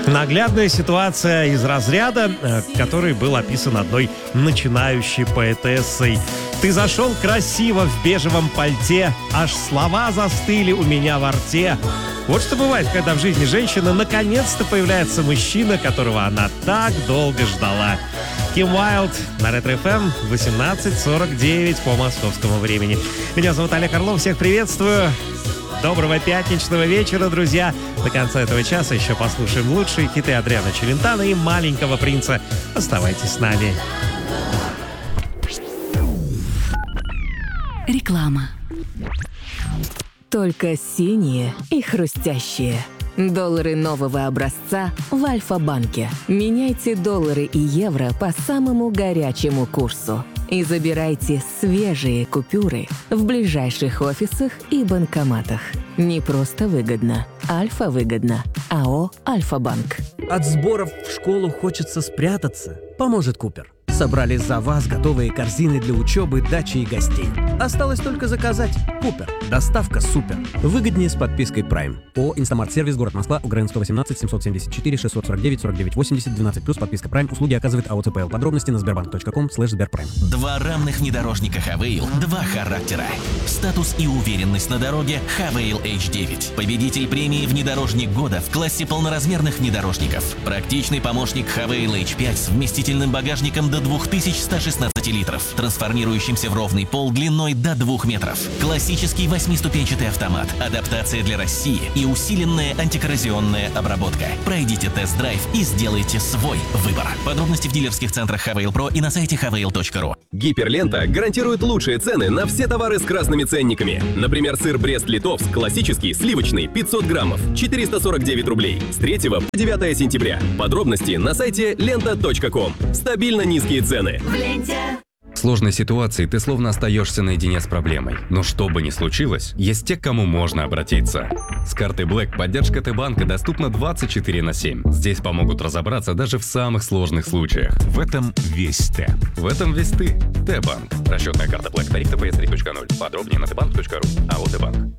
Наглядная ситуация из разряда, который был описан одной начинающей поэтессой. «Ты зашел красиво в бежевом пальте, аж слова застыли у меня во рте». Вот что бывает, когда в жизни женщины наконец-то появляется мужчина, которого она так долго ждала. Ким Уайлд на Ретро-ФМ 18:49 по московскому времени. Меня зовут Олег Орлов, всех приветствую. Доброго пятничного вечера, друзья. До конца этого часа еще послушаем лучшие хиты Адриано Челентано и «Маленького принца». Оставайтесь с нами. Реклама. Только синие и хрустящие. Доллары нового образца в Альфа-банке. Меняйте доллары и евро по самому горячему курсу. И забирайте свежие купюры в ближайших офисах и банкоматах. Не просто выгодно. Альфа-выгодно. АО «Альфа-банк». От сборов в школу хочется спрятаться. Поможет Купер. Собрали за вас готовые корзины для учебы, дачи и гостей. Осталось только заказать. Купер. Доставка супер. Выгоднее с подпиской Prime. ООО «Инстамарт-сервис», город Москва, УГРН 118 774 649 49 80 12+, подписка Prime. Услуги оказывает АО ЦПЛ. Подробности на sberbank.com/sberprime. Два равных внедорожника Havail, два характера. Статус и уверенность на дороге Havail H9. Победитель премии «Внедорожник года» в классе полноразмерных внедорожников. Практичный помощник Havail H5 с вместительным багажником до 2116 литров, трансформирующимся в ровный пол длиной до 2 метров. Классический 8-ступенчатый автомат, адаптация для России и усиленная антикоррозионная обработка. Пройдите тест-драйв и сделайте свой выбор. Подробности в дилерских центрах Havail Pro и на сайте havail.ru. Гиперлента гарантирует лучшие цены на все товары с красными ценниками. Например, сыр Брест-Литовск классический, сливочный, 500 граммов, 449 рублей. С 3 по 9 сентября. Подробности на сайте lenta.com. Стабильно низкие цены. В ленте. В сложной ситуации ты словно остаешься наедине с проблемой. Но что бы ни случилось, есть те, к кому можно обратиться. С карты Black поддержка Т-банка доступна 24/7. Здесь помогут разобраться даже в самых сложных случаях. В этом весь Т. В этом весь ты. Т-банк. Расчетная карта Black. Тариф ТПС 3.0. Подробнее на tbank.ru. АО Т-банк.